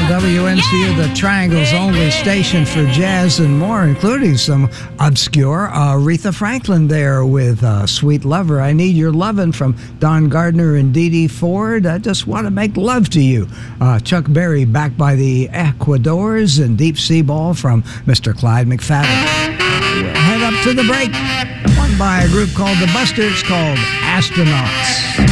WNCU, the Triangle's only station for jazz and more, including some obscure Aretha Franklin there with Sweet Lover. I Need Your Lovin' from Don Gardner and Dee Dee Ford. I Just Want to Make Love to You. Chuck Berry backed by the Ecuadors and Deep Sea Ball from Mr. Clyde McFadden. We'll head up to the break. One by a group called the Busters called Astronauts.